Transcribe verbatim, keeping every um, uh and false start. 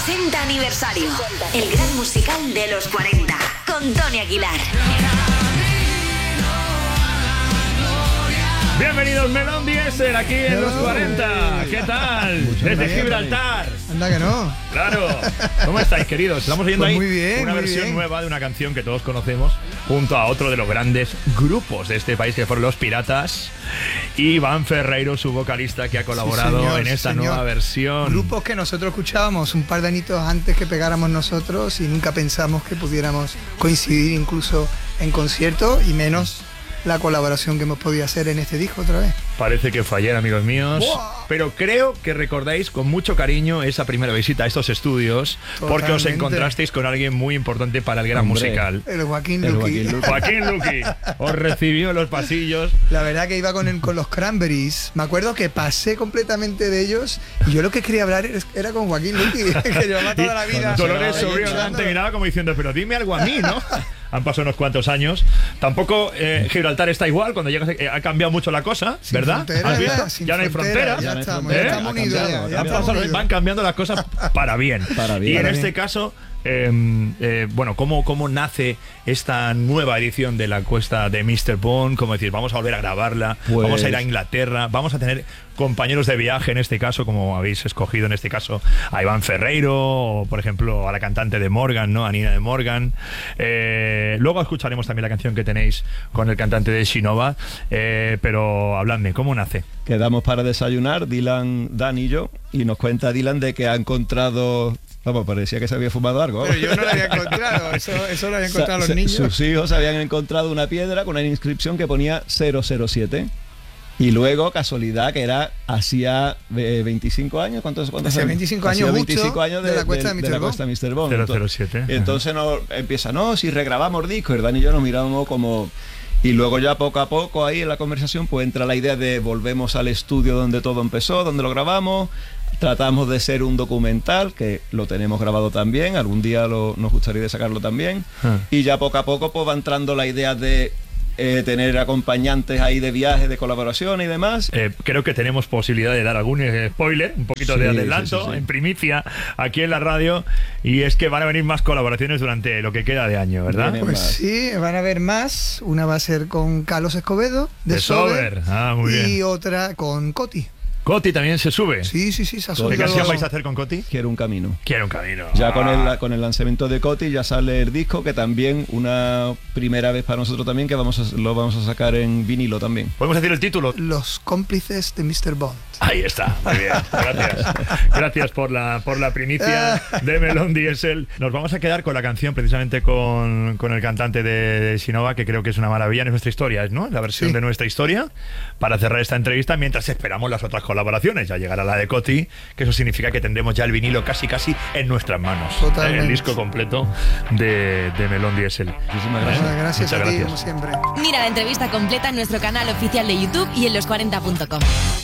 sesenta aniversario. El gran musical de los cuarenta. Con Tony Aguilar. Bienvenidos Melón Diesel aquí en los cuarenta. ¿Qué tal? Desde Gibraltar. Anda que no. Claro. ¿Cómo estáis, queridos? Estamos oyendo Pues ahí muy bien, una muy versión bien. nueva de una canción que todos conocemos, junto a otro de los grandes grupos de este país, que fueron Los Piratas. Y Iván Ferreiro, su vocalista, que ha colaborado Sí, señor, en esta señor. nueva versión. Grupos que nosotros escuchábamos un par de añitos antes que pegáramos nosotros y nunca pensamos que pudiéramos coincidir incluso en concierto, y menos la colaboración que hemos podido hacer en este disco otra vez. Parece que fue ayer, amigos míos. ¡Buah! Pero creo que recordáis con mucho cariño esa primera visita a estos estudios, porque os Totalmente. encontrasteis con alguien muy importante para el gran Hombre. musical. El Joaquín El Luqui. Joaquín Luqui. Joaquín Luqui os recibió en los pasillos. La verdad que iba con, el- con los Cranberries. Me acuerdo que pasé completamente de ellos y yo lo que quería hablar era, era con Joaquín Luqui, que llevaba toda la vida. Dolores ahí Sobrio echando. te miraba como diciendo, pero dime algo a mí, ¿no? Han pasado unos cuantos años. Tampoco eh, Gibraltar está igual. Cuando llegas, eh, ha cambiado mucho la cosa, Sin ¿verdad? fronteras, ¿Has visto? ya, sin Ya no hay fronteras, fronteras. Ya no hay estamos, fronteras. ya estamos Ha unidos. cambiado, ya, ya ha Han estamos pasado- unidos. van cambiando las cosas para bien. Para bien. Y en Para este bien. caso, eh, eh, bueno, ¿cómo, ¿cómo nace esta nueva edición de la encuesta de míster Bond? Como decir, vamos a volver a grabarla, Pues- vamos a ir a Inglaterra, vamos a tener compañeros de viaje en este caso, como habéis escogido en este caso a Iván Ferreiro, o por ejemplo a la cantante de Morgan, ¿no? A Nina de Morgan. Eh, luego escucharemos también la canción que tenéis con el cantante de Shinova, eh, pero habladme, ¿cómo nace? Quedamos para desayunar, Dylan, Dan y yo, y nos cuenta Dylan de que ha encontrado... Vamos, parecía que se había fumado algo. Pero yo no lo había encontrado, eso, eso lo habían encontrado Sa- los niños. Sus hijos habían encontrado una piedra con una inscripción que ponía cero cero siete. Y luego, casualidad, que era hacía eh, veinticinco años. ¿Cuántos, cuántos Hacía años? veinticinco Hacía años veinticinco justo años de, de la cuesta de de míster la Bond. cuesta de míster Bond. cero cero siete, Entonces, entonces nos empieza, no, si regrabamos discos, Dan y yo nos miramos como... Y luego ya poco a poco ahí en la conversación pues entra la idea de volvemos al estudio donde todo empezó, donde lo grabamos. Tratamos de ser un documental, que lo tenemos grabado también, algún día lo, nos gustaría sacarlo también. Ah. Y ya poco a poco pues va entrando la idea de eh, tener acompañantes ahí de viajes, de colaboración y demás. Eh, creo que tenemos posibilidad de dar algún eh, spoiler, un poquito Sí, de adelanto, sí, sí, sí. en primicia, aquí en la radio, y es que van a venir más colaboraciones durante lo que queda de año, ¿verdad? Vienen Pues más. sí, van a haber más. Una va a ser con Carlos Escobedo, de, De Sober. Ah, muy y bien. otra con Coti. Coti también se sube. Sí, sí, sí, se ha ¿Qué subido. canción vais a hacer con Coti? Quiero un camino. Quiero un camino. Ya con Ah. el, con el lanzamiento de Coti ya sale el disco, que también una primera vez para nosotros también, que vamos a, lo vamos a sacar en vinilo también. ¿Podemos decir el título? Los cómplices de míster Bond. Ahí está, muy bien, gracias. Gracias por la, por la primicia de Melón Diesel. Nos vamos a quedar con la canción precisamente con, con el cantante de, de Shinova, que creo que es una maravilla, es nuestra historia, ¿no? La versión Sí. de nuestra historia, para cerrar esta entrevista, mientras esperamos las otras colaboraciones. Ya llegará la de Coti, que eso significa que tendremos ya el vinilo casi casi en nuestras manos. Totalmente. El disco completo de, de Melón Diesel. Muchísimas gracias. Muchas gracias Muchas a ti, gracias. como siempre. Mira la entrevista completa en nuestro canal oficial de YouTube y en los cuarenta punto com.